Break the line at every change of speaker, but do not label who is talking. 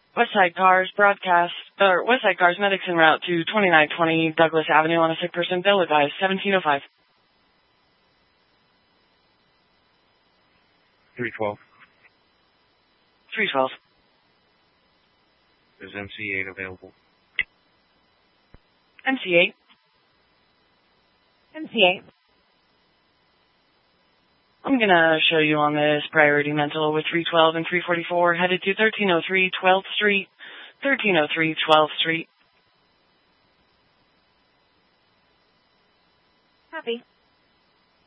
Westside Cars Westside Cars medics en route to 2920 Douglas Avenue on a sick person. Bill advised 1705.
312.
312.
Is MC8 available?
MC8.
MC8.
I'm going to show you on this priority mental with 312 and 344 headed to 1303 12th Street. 1303 12th Street.
Copy.